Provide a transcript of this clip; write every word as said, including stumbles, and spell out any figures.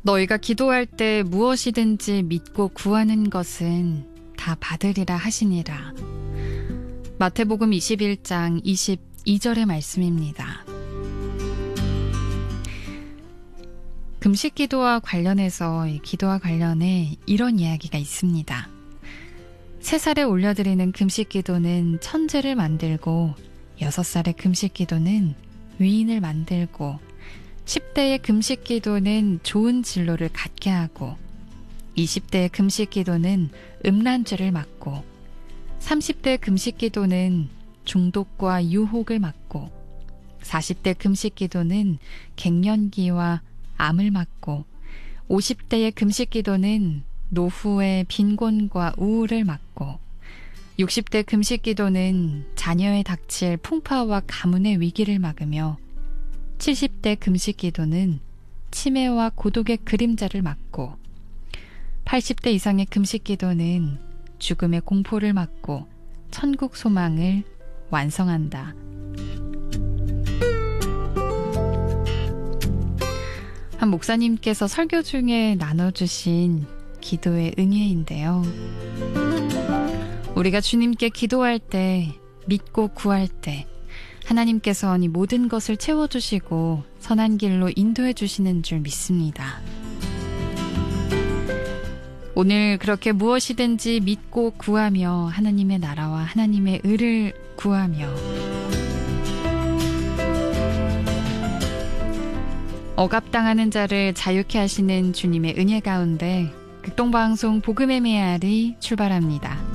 너희가 기도할 때 무엇이든지 믿고 구하는 것은 다 받으리라 하시니라. 마태복음 이십일 장 이십이 절의 말씀입니다. 금식 기도와 관련해서 기도와 관련해 이런 이야기가 있습니다. 세 살에 올려드리는 금식 기도는 천재를 만들고, 여섯 살의 금식 기도는 위인을 만들고, 십 대의 금식 기도는 좋은 진로를 갖게 하고, 이십 대의 금식 기도는 음란죄를 막고, 삼십 대 금식 기도는 중독과 유혹을 막고, 사십 대 금식 기도는 갱년기와 암을 막고, 오십 대의 금식 기도는 노후의 빈곤과 우울을 막고, 육십 대 금식 기도는 자녀에 닥칠 풍파와 가문의 위기를 막으며, 칠십 대 금식 기도는 치매와 고독의 그림자를 막고, 팔십 대 이상의 금식 기도는 죽음의 공포를 막고 천국 소망을 완성한다. 한 목사님께서 설교 중에 나눠주신 기도의 응애인데요. 우리가 주님께 기도할 때, 믿고 구할 때 하나님께서 이 모든 것을 채워주시고 선한 길로 인도해 주시는 줄 믿습니다. 오늘 그렇게 무엇이든지 믿고 구하며 하나님의 나라와 하나님의 의를 구하며, 억압당하는 자를 자유케 하시는 주님의 은혜 가운데 극동방송 복음의 메아리 출발합니다.